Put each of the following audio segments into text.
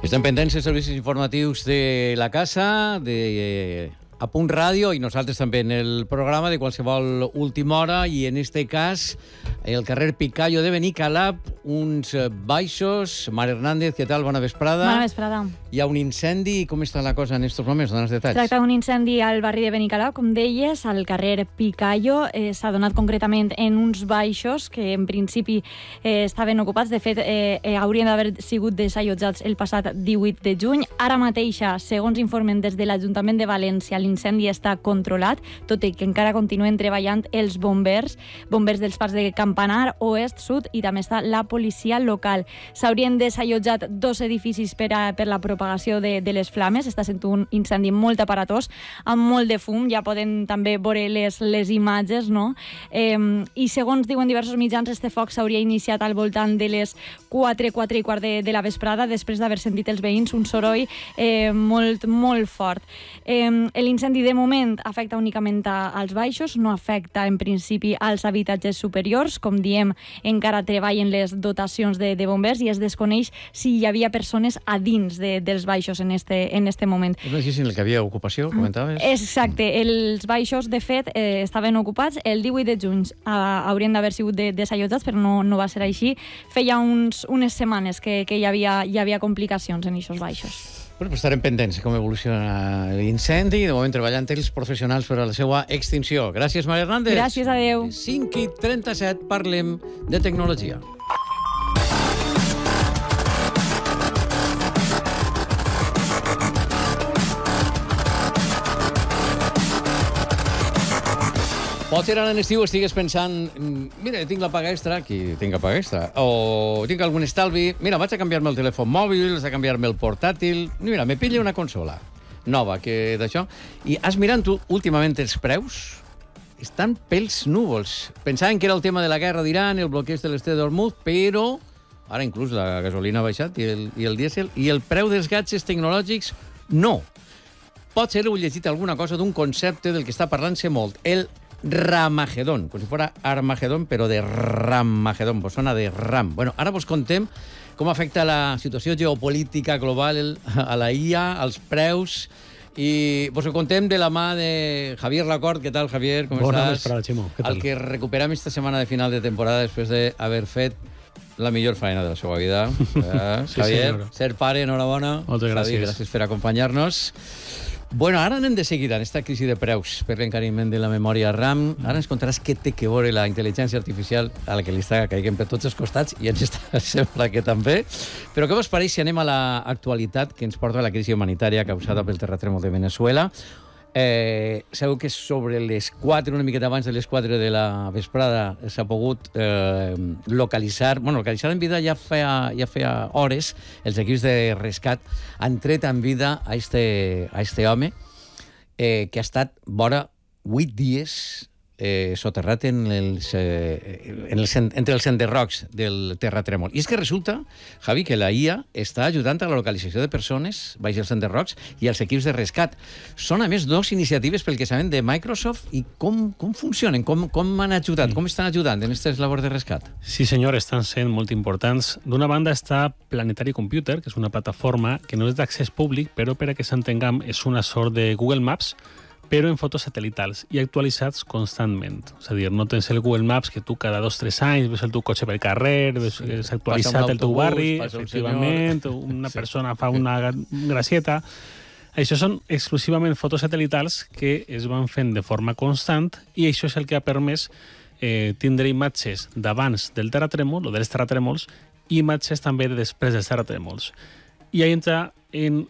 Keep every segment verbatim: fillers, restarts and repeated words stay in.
Estem pendents dels servicis informatius de la casa, de eh, A Punt Ràdio, i nosaltres també en el programa de qualsevol última hora, i en este cas el carrer Picayo de Benicalap, uns baixos. Mar Hernández, què tal? Bona vesprada. Bona vesprada. Hi ha un incendi. Com està la cosa en estos moments? Dóna els detalls. Tracta d'un incendi al barri de Benicalap, com deies, al carrer Picayo. Eh, S'ha donat concretament en uns baixos que en principi eh, estaven ocupats. De fet, eh, eh, haurien d'haver sigut desallotjats el passat divuit de juny. Ara mateixa, segons informen des de l'Ajuntament de València, l'incendi està controlat, tot i que encara continuen treballant els bombers, bombers dels parcs de Campanar, Oest, Sud, i també està la policia local. S'haurien desallotjat dos edificis per, a, per la propagació de, de les flames. Està sent un incendi molt aparatós, amb molt de fum. Ja poden també veure les, les imatges, no? Eh, I segons diuen diversos mitjans, este foc s'hauria iniciat al voltant de les quatre, quatre i quart de, de la vesprada, després d'haver sentit els veïns un soroll eh, molt, molt fort. Eh, L'incendi, de moment, afecta únicament a, als baixos, no afecta, en principi, als habitatges superiors. Com diem, encara treballen les dotacions de, de bombers i es desconeix si hi havia persones a dins de, dels baixos en este, en este moment. És així en el que havia ocupació, comentaves? Exacte. Els baixos, de fet, eh, estaven ocupats el divuit de juny. Ah, haurien d'haver sigut de, desallotjats, però no, no va ser així. Feia uns, unes setmanes que, que hi, havia, hi havia complicacions en aquests baixos. Bueno, pues estarem pendents com evoluciona l'incendi i de moment treballant els professionals per a la seva extinció. Gràcies, Mar Hernández. Gràcies, adeu. cinc i trenta-set, parlem de tecnologia. Pot ser ara en estiu estigues pensant, mira, tinc la paga extra, aquí tinc la paga extra, o tinc algun estalvi, mira, vaig a canviar-me el telèfon mòbil, vaig a canviar-me el portàtil, mira, me pilla una consola nova, que d'això, i has mirat tu últimament els preus? Estan pels núvols. Pensaven que era el tema de la guerra d'Iran, el bloqueig de l'Estret d'Hormuz, però ara inclús la gasolina ha baixat i el, i el dièsel, i el preu dels gadgets tecnològics no. Pot ser, heu llegit alguna cosa d'un concepte del que està parlant-se molt, el Ramagedon, com si fos Armagedon, però de Ramagedon, vos sona de Ram. Bueno, ara vos contem com afecta la situació geopolítica global a la I A, als preus, i vos ho contem de la mà de Javier Lacorte. Què tal, Javier? Com Bona estàs? vesprada, Ximo. Què tal? El que recuperam esta setmana de final de temporada després d'haver fet la millor feina de la seva vida. Eh? Sí, Javier, senyora. ser pare, enhorabona. Moltes gràcies. Javi, gràcies per acompanyar-nos. Bueno, ara anem de seguida en aquesta crisi de preus per l'encariment de la memòria RAM. Ara ens contaràs què té que veure la intel·ligència artificial a la que li està caiguent per tots els costats, i ens està, sembla que també. Però què vos pareix si anem a l'actualitat que ens porta la crisi humanitària causada pel terratrèmol de Venezuela? Eh, sabeu que sobre les quatre, una miqueta abans de les quatre de la vesprada, s'ha pogut eh, localitzar, bueno, localitzar en vida ja feia, ja feia hores. Els equips de rescat han tret en vida a este, a este home eh, que ha estat vora vuit dies eh, soterrat en els, eh, en els, entre els enderrocs del terratrèmol. I és que resulta, Javi, que la I A està ajudant a la localització de persones baix els enderrocs i els equips de rescat. Són, a més, dues iniciatives pel que sabem de Microsoft. I com, com funcionen? Com, com han ajudat? Com estan ajudant en aquestes labors de rescat? Sí, senyor, estan sent molt importants. D'una banda està Planetary Computer, que és una plataforma que no és d'accés públic, però per a que s'entenguem és una sort de Google Maps, però en fotos satelitals i actualitzats constantment. És a dir, no tens el Google Maps que tu cada dos o tres anys ves el teu cotxe pel carrer, ves sí, és actualitzat el teu barri, efectivament, un una sí. persona fa una gracieta. Això són exclusivament fotos satelitals que es van fent de forma constant, i això és el que ha permès eh, tindre imatges d'abans del terratrèmol o dels terratrèmols i imatges també de després dels terratrèmols. I ahí entra en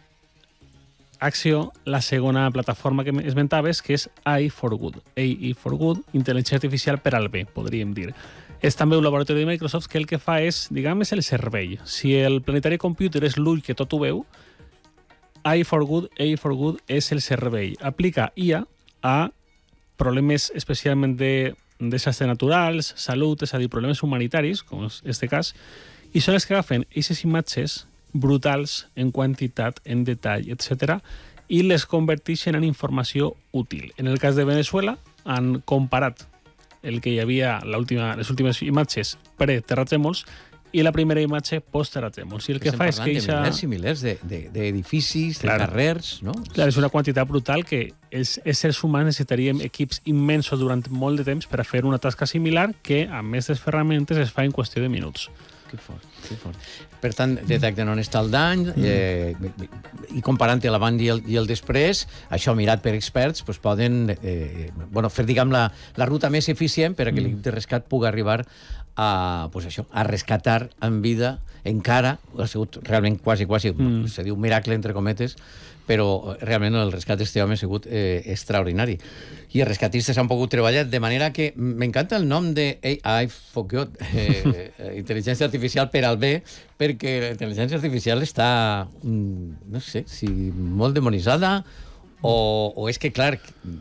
acció la segona plataforma que esmentaves, que és A I for Good. A I for Good, intel·ligència artificial per al bé, podríem dir. És també un laboratori de Microsoft que el que fa és, diguem, és el servei. Si el Planetary Computer és l'ull que tot ho veu, A I for Good, A I for Good és el servei. Aplica I A a problemes especialment de desastres naturals, salut, és a dir, problemes humanitaris, com és este cas, i són els que agafen aquestes imatges brutals en quantitat, en detall, etcètera, i les converteixen en informació útil. En el cas de Venezuela, han comparat el que hi havia les últimes imatges pre-terratrèmols I la primera imatge post-terratrèmol. Si el que fa és que... Estem parlant eixa... de milers i milers d'edificis, de, de, Clar. de carrers, no? Clar, és una quantitat brutal que els éssers humans necessitaríem equips immensos durant molt de temps per a fer una tasca similar que, amb més les ferramentes, es fa en qüestió de minuts. Que fort, que fort. Per tant, detecten on està el dany eh, i comparant-hi l'abans i, el, i el després, això mirat per experts, doncs poden eh, bueno, fer, diguem, la, la ruta més eficient per a que l'equip de rescat pugui arribar a, pues això, a rescatar en vida encara, ha sigut realment quasi, quasi, mm. se diu miracle entre cometes, però realment el rescat d'este home ha sigut eh, extraordinari. I els rescatistes han pogut treballar de manera que m'encanta el nom de A I, forgot, eh, intel·ligència artificial per al bé, perquè la intel·ligència artificial està, no sé, si molt demonitzada o, o és que, clar,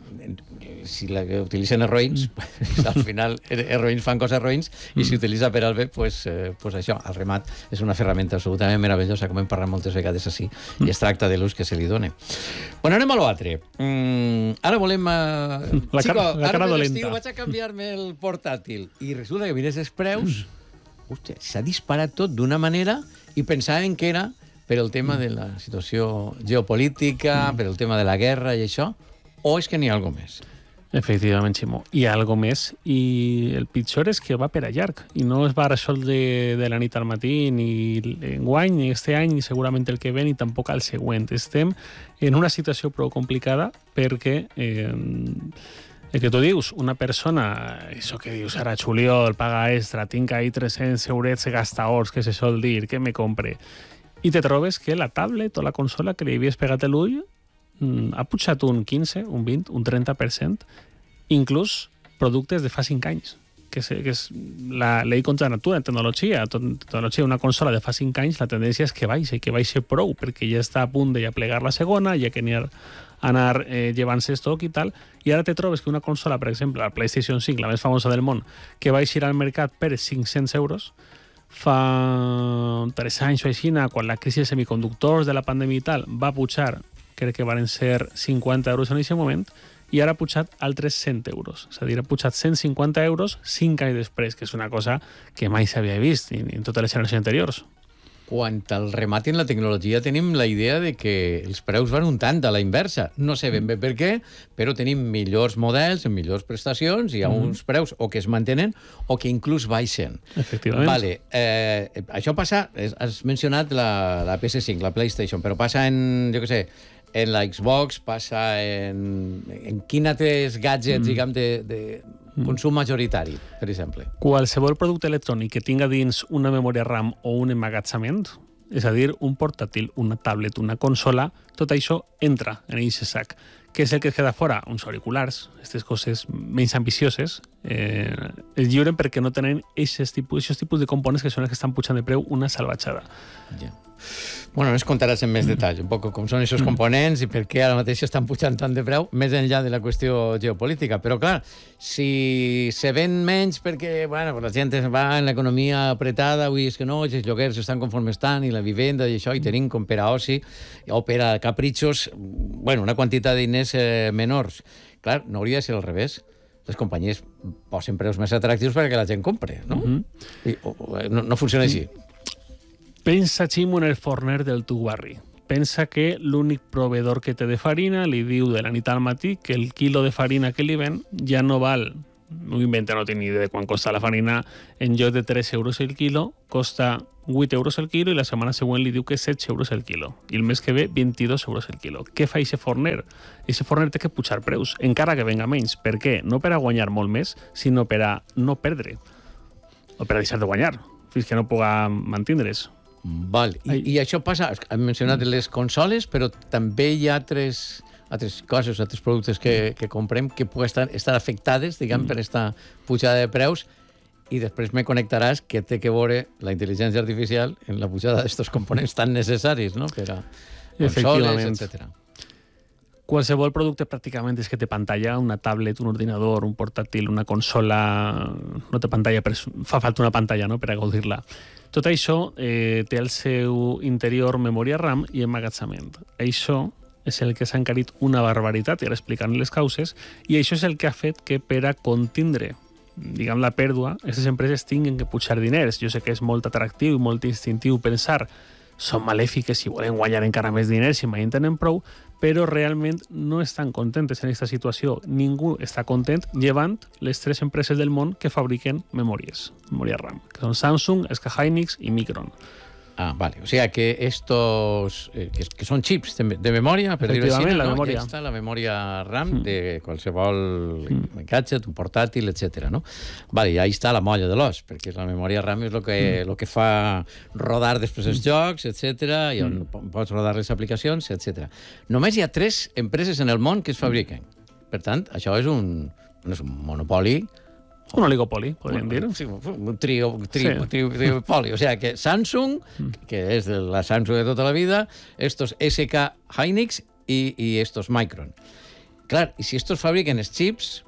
si la utilitzen els roïns, pues, al final els roïns fan coses roïns i si utilitza per al bé, pues, eh, pues això, el remat és una ferramenta absolutament meravellosa, com hem parlat moltes vegades així, i es tracta de l'ús que se li dona. Bueno, anem a l'altre. Mm, ara volem... Uh... La, Chico, cara, la cara ara dolenta. vaig a canviar-me el portàtil i resulta que mires els preus, hòstia, s'ha disparat tot d'una manera i pensàvem que era per el tema de la situació geopolítica, per el tema de la guerra i això, o és que n'hi ha alguna més? Efectivament, Ximo. Hi ha alguna més i el pitjor és que va per a llarg i no es va resoldre de la nit al matí ni enguany, ni este any, ni segurament el que ve, ni tampoc el següent. Estem en una situació prou complicada perquè eh, el que tu dius, una persona, això que dius ara, juliol, paga extra, tinc ahí tres-cents eurets gastaors, que se sol dir, que me compre. I te trobes que la tablet o la consola que li havies pegat l'ull ha pujat un quinze, un vint, un trenta per cent, inclús productes de fa cinc anys, que és, que és la llei contra natura en tecnologia. En tecnologia, una consola de fa cinc anys, la tendència és que baixa, i que baixa prou, perquè ja està a punt de ja plegar la segona, ja que n'hi ha anar eh, llevant-se estoc i tal, i ara te trobes que una consola, per exemple, la PlayStation cinc, la més famosa del món, que va eixir al mercat per cinc-cents euros, fa tres anys o així, quan la crisi de semiconductors de la pandèmia i tal va pujar, crec que van ser cinquanta euros en aquest moment, i ara ha pujat altres cent euros. És a dir, ha pujat cent cinquanta euros cinc anys després, que és una cosa que mai s'havia vist ni en totes les generacions anteriors. Quant al remat en la tecnologia tenim la idea de que els preus van un tant a la inversa. No sé ben bé per què, però tenim millors models, amb millors prestacions, i hi ha mm. uns preus o que es mantenen o que inclús baixen. Efectivament. Vale, eh, això passa, has mencionat la, la P S cinc, la PlayStation, però passa en, jo què sé, en la Xbox, passa en, en quin altres gadgets, mm. diguem, de, de consum majoritari, per exemple. Qualsevol producte electrònic que tinga dins una memòria RAM o un emmagatzament, és a dir, un portàtil, una tablet, una consola, tot això entra en aquest sac. Què és el que es queda fora? Uns auriculars, aquestes coses menys ambicioses, eh, es lliuren perquè no tenen aquests tipus, tipus de components que són els que estan pujant de preu una salvatjada. Ja. Bueno, no es contaràs en més detall, un poc com són aquests components i per què ara mateix estan pujant tant de preu, més enllà de la qüestió geopolítica. Però, clar, si se ven menys perquè, bueno, la gent va en l'economia apretada, avui és que no, els lloguers estan conforme estan, i la vivenda i això, i tenim com per a oci o per a capritxos, bueno, una quantitat de diners eh, menors. Clar, no hauria de ser al revés. Les companyies posen preus més atractius perquè la gent compre, no? Mm-hmm. I, o, o, no, no funciona així. Pensa, Ximo, en el forner del teu barri. Pensa que l'únic proveedor que té de farina li diu de la nit al matí que el quilo de farina que li ven ja no val, no inventa, no tinc ni idea de quan costa la farina, en lloc de tres euros el quilo, costa vuit euros el quilo, i la setmana següent li diu que set euros el quilo. I el mes que ve, vint-i-dos euros el quilo. Què fa aquest forner? Aquest forner té que pujar preus, encara que venga menys. Per què? No per a guanyar molt més, sinó per a no perdre. O per a deixar de guanyar, fins que no puga mantindre's. Val. I, I això passa, hem mencionat les consoles, però també hi ha altres, altres coses, altres productes que, que comprem que poden estar, estar afectades, diguem, mm. per aquesta pujada de preus, i després me connectaràs que té que veure la intel·ligència artificial en la pujada d'aquests components tan necessaris, no?, per a consoles, etcètera. Qualsevol producte pràcticament és que té pantalla, una tablet, un ordinador, un portàtil, una consola, no té pantalla, però fa falta una pantalla, no?, per a gaudir-la. Tot això eh, té al seu interior memòria RAM i emmagatzament. Això és el que s'ha encarit una barbaritat, i ara explicant les causes, i això és el que ha fet que per a contindre diguem, la pèrdua, aquestes empreses tinguin que pujar diners. Jo sé que és molt atractiu i molt instintiu pensar són malèfiques i volen guanyar encara més diners i mai en tenen prou, però realment no estan contentes en aquesta situació. Ningú està content llevant les tres empreses del món que fabriquen memòries, memòria RAM, que són Samsung, S K Hynix i Micron. Ah, vale. O sea que estos, eh, que, que son chips de, de memoria, per dir-ho així, la no? memòria. Ja està la memòria RAM Mm. de qualsevol mm. gadget, un portàtil, etcètera, no? Vale, i ahí està la molla de l'os, perquè la memòria RAM és el que, mm. lo que fa rodar després els jocs, etcètera, i on mm. pots rodar les aplicacions, etcètera. Només hi ha tres empreses en el món que es fabriquen. Per tant, això és un, no és un monopoli. Un oligopoli, podríem dir. Sí, un trio, trio, sí. trio, trio poli. O sea, que Samsung, que és de la Samsung de tota la vida, estos S K Hynix i, i estos Micron. Clar, i si estos fabriquen els chips,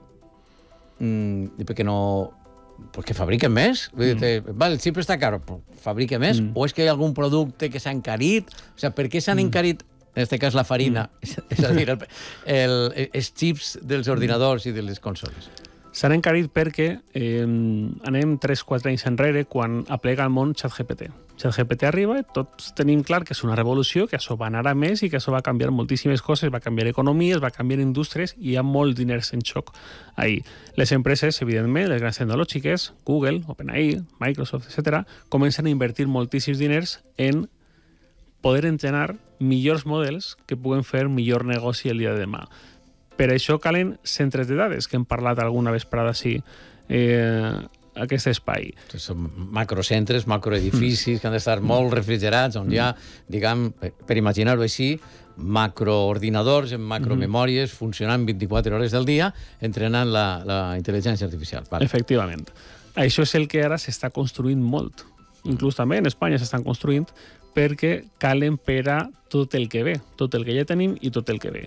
mmm, per què no... Pues que fabriquen més. Mm. Vale, el xip està caro, però fabrica més. Mm. O és que hi ha algun producte que s'ha encarit? O sea, per què s'han mm. encarit, en aquest cas, la farina, mm. és a dir, el, el, els xips dels ordinadors i de les consoles? S'han encarit perquè eh, anem tres quatre anys enrere quan aplega el món ChatGPT. ChatGPT arriba i tots tenim clar que és una revolució, que això va anar a més i que això va canviar moltíssimes coses, va canviar economies, va canviar indústries i hi ha molts diners en xoc ahí. Les empreses, evidentment, les grans tecnològiques, Google, OpenAI, Microsoft, etcètera, comencen a invertir moltíssims diners en poder entrenar millors models que puguen fer millor negoci el dia de demà. Per això calen centres de dades, que hem parlat alguna vesprada així, eh, aquest espai. Són macrocentres, macroedificis que han d'estar molt refrigerats, on hi ha, diguem, per, per imaginar-ho així, macroordinadors en macromemòries funcionant vint-i-quatre hores del dia, entrenant la, la intel·ligència artificial. Vale. Efectivament. Això és el que ara s'està construint molt. Inclús també en Espanya s'estan construint perquè calen per a tot el que ve, tot el que ja tenim i tot el que ve.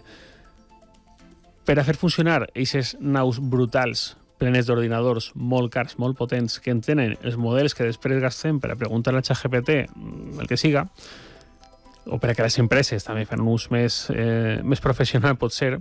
Per a fer funcionar aquestes naus brutals plenes d'ordinadors molt cars, molt potents, que entenen els models que després gastem per a preguntar a ChatGPT el que siga, o per a que les empreses també fan un ús més, eh, més professional, pot ser,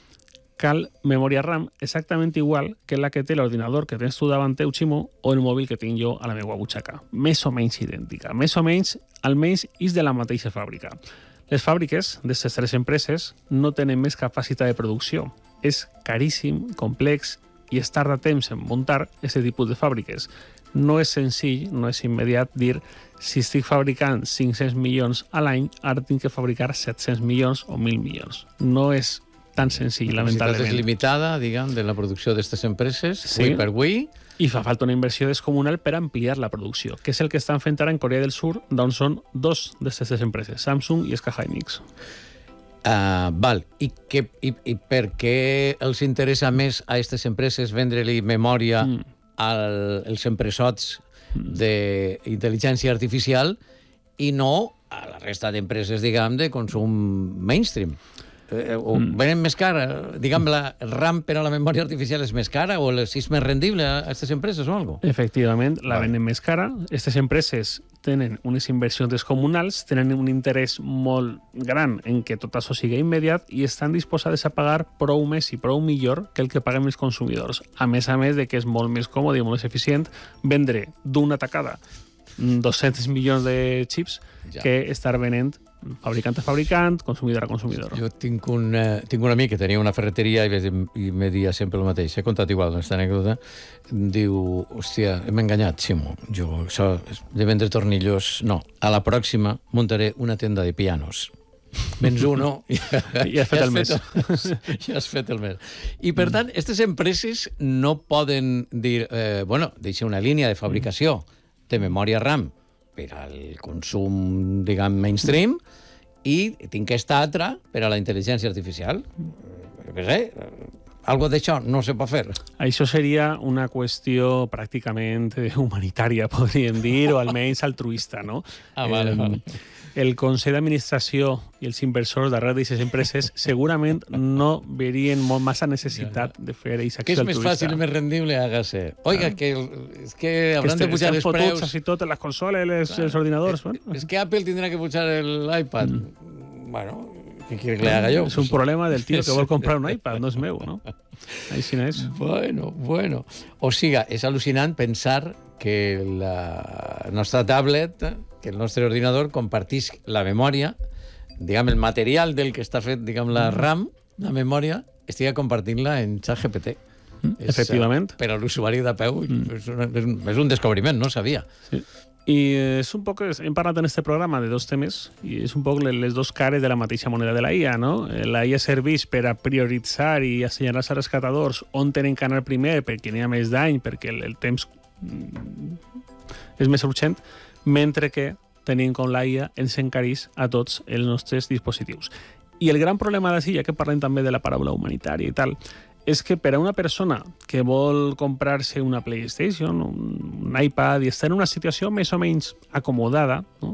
cal memòria RAM exactament igual que la que té l'ordinador que tens tu davant teu, Ximo, o el mòbil que tinc jo a la meva butxaca. Més o menys idèntica. Més o menys, almenys, és de la mateixa fàbrica. Les fàbriques d'aquestes tres empreses no tenen més capacitat de producció. És caríssim, complex i es tarda temps en muntar aquest tipus de fàbriques. No és senzill, no és immediat dir si estic fabricant cinc-cents milions a l'any, ara tinc que fabricar set-cents milions o mil milions. No és tan senzill, lamentablement. La capacitat és limitada, diguem, de la producció d'aquestes empreses, sí. Avui per avui. I fa falta una inversió descomunal per ampliar la producció, que és el que estan fent ara en Corea del Sur, d'on són dos d'aquestes empreses, Samsung i S K Hynix. Uh, val. I, que, i, I per què els interessa més a aquestes empreses vendre-li memòria mm. al, als empresots mm. d'intel·ligència artificial i no a la resta d'empreses, diguem, de consum mainstream? Eh, o mm. venen més cara, diguem, la RAM per a la memòria artificial és més cara o és més rendible a aquestes empreses o alguna cosa? Efectivament, la venen més cara. Aquestes empreses tenen unes inversions descomunals, tenen un interès molt gran en que tot això sigui immediat i estan disposades a pagar prou més i prou millor que el que paguem els consumidors. A més a més de que és molt més còmode i molt més eficient vendre d'una tacada dos-cents milions de xips ja. Que estar venent fabricant a fabricant, consumidor a consumidor. Jo tinc un, eh, tinc un amic que tenia una ferreteria i, i me dia sempre el mateix. He contat igual aquesta anècdota. Diu, hòstia, hem enganyat, Ximo. Jo, això de vendre tornillos, no. A la pròxima muntaré una tenda de pianos. Vens uno i ja has fet el mes. Ja has fet el mes. I, per tant, aquestes empreses no poden dir, eh, bueno, deixa una línia de fabricació de memòria RAM per al consum, diguem, mainstream, i tinc aquesta altra per a la intel·ligència artificial. Jo què sé, algo d'això no se pot fer. Això seria una qüestió pràcticament humanitària, podríem dir, o almenys altruista, no? Ah, vale, eh, vale. El Consell d'Administració i els inversors darrere d'aquestes empreses segurament no verien molt massa necessitat de fer aquesta acció altruista. Que és més fàcil i més rendible, hágase. Oiga, que, és que hauran de pujar els preus. Així tot, les consoles, les, els ordinadors. És, és que Apple tindrà que pujar l'iPad. Mm. Bueno, què quiere que le haga yo? És un problema del tio que vol comprar un iPad, no és meu, no? Així no és. Bueno, bueno. O sigui, és al·lucinant pensar que la nostra tablet, que el nostre ordinador compartís la memòria, diguem, el material del que està fet, diguem, la RAM, la memòria, estiga compartint-la en ChatGPT. Mm, efectivament. Per a l'usuari de peu mm. és, un, és, un, és un descobriment, no sabia. Sí. I és un poc, hem parlat en este programa de dos temes i és un poc les dos cares de la mateixa moneda de la I A, no? La I A serveix per a prioritzar i assenyalar els rescatadors on tenen que anar primer perquè n'hi ha més dany, perquè el, el temps és més urgent, mentre que tenim com la I A ens encareix a tots els nostres dispositius. I el gran problema d'ací, ja que parlem també de la paraula humanitària i tal, és que per a una persona que vol comprar-se una PlayStation, un iPad, i està en una situació més o menys acomodada, no?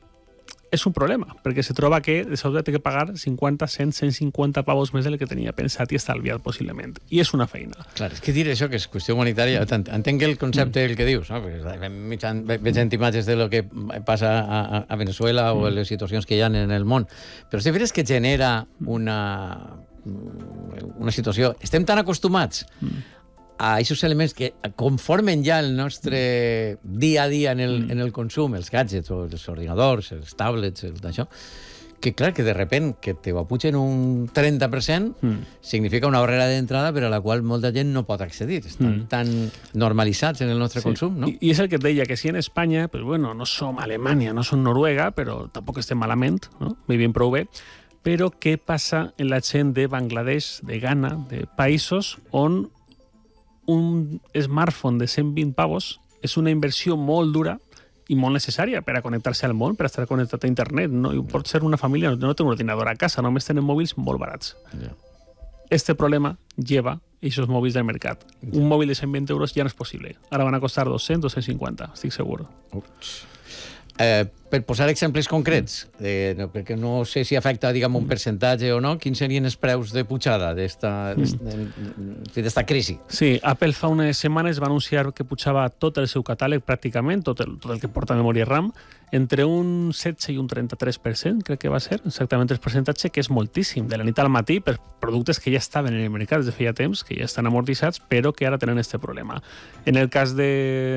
És un problema, perquè se troba que de sobte té que pagar cinquanta, cent, cent cinquanta pavos més del que tenia pensat i estalviat possiblement. I és una feina. Clar, és que dir això, que és qüestió humanitària, entenc el concepte el que dius, no? Perquè veig imatges de lo que passa a, a Venezuela o en les situacions que hi ha en el món, però si veres que genera una... una situació... Estem tan acostumats a aquests elements que conformen ja el nostre dia a dia en el, en el consum, els gadgets, o els ordinadors, els tablets, el d'això, que clar, que de repent que te ho apugen un trenta per cent mm. significa una barrera d'entrada per a la qual molta gent no pot accedir. Estan mm. tan normalitzats en el nostre sí. consum, no? I, I és el que et deia, que si en Espanya, pues bueno, no som Alemanya, no som Noruega, però tampoc estem malament, no? Vivim prou bé. Però què passa en la gent de Bangladesh, de Ghana, de països on un smartphone de cent vint pavos és una inversió molt dura i molt necessària per a connectar-se al món, per a estar connectat a internet, no? I pot ser una família, no té un ordinador a casa, només tenen mòbils molt barats. Yeah. Este problema lleva esos mòbils del mercat. Yeah. Un mòbil de cent vint euros ja no és possible. Ara van a costar doscents, dos-cents cinquanta, estic segur. Ups. Eh, per posar exemples concrets, eh, no, perquè no sé si afecta, diguem, un percentatge o no, quins serien els preus de pujada d'esta mm. crisi? Sí, Apple fa unes setmanes va anunciar que pujava tot el seu catàleg, pràcticament, tot el, tot el que porta memòria RAM, entre un setze i un trenta-tres per cent, crec que va ser, exactament el percentatge, que és moltíssim, de la nit al matí, per productes que ja estaven en el mercat des de feia temps, que ja estan amortitzats, però que ara tenen este problema. En el cas de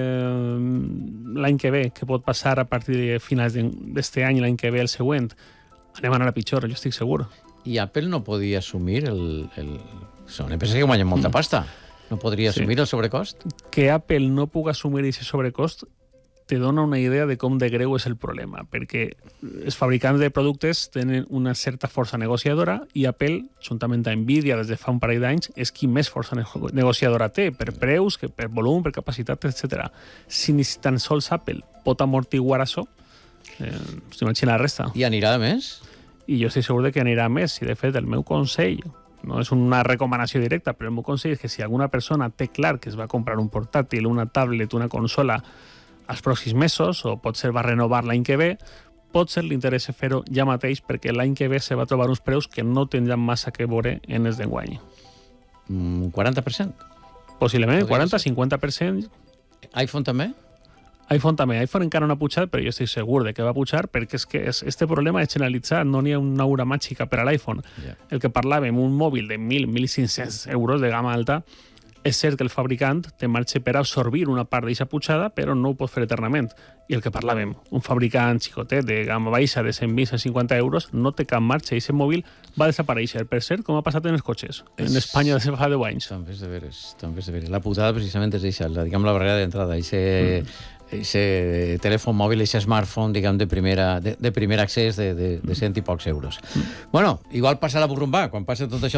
l'any que ve, que pot passar a partir de finals d'este any i l'any que ve el següent, anem a anar a pitjor, jo estic segur. I Apple no podia assumir el... el... Són empreses que guanyen molta pasta. No podria assumir sí. el sobrecost? Que Apple no pugui assumir aquest sobrecost te dona una idea de com de greu és el problema, perquè els fabricants de productes tenen una certa força negociadora i Apple, juntament amb Nvidia des de fa un parell d'anys, és qui més força negociadora té, per preus, que per volum, per capacitat, etcètera. Si ni tan sols Apple pot amortiguar això, eh, s'imagina la resta. I anirà a més? I jo estic segur de que anirà a més. I de fet, el meu consell, no és una recomanació directa, però el meu consell és que si alguna persona té clar que es va comprar un portàtil, una tablet, una consola als pròxims mesos, o potser va renovar l'any que ve, potser li interessa fer-ho ja mateix, perquè l'any que ve se va trobar uns preus que no tindran massa que veure en els d'enguany. Mm, quaranta per cent? Possiblement, quaranta a cinquanta per cent. iPhone també? iPhone també. iPhone encara no ha pujat, però jo estic segur de que va pujar, perquè és que este problema és generalitzat, no n'hi ha una aura màgica per a l'iPhone. Yeah. El que parlàvem, un mòbil de mil a mil cinc-cents euros de gamma alta, és cert que el fabricant té marge per absorbir una part d'aquesta pujada, però no ho pot fer eternament. I el que parlàvem, un fabricant xicotet de gamma baixa de cent vint a cent cinquanta euros no té cap marge i aquest mòbil va desaparèixer. Per cert, com ha passat en els cotxes. En es... Espanya de fa deu anys. També és de veres, també és de veres. La putada precisament és això, la, diguem, la barrera d'entrada. Ese, mm. ese telèfon mòbil, ese smartphone, diguem, de primera, de, de primer accés de, de, de cent i pocs euros. Mm. Bueno, igual passa la burrumbà, quan passa tot això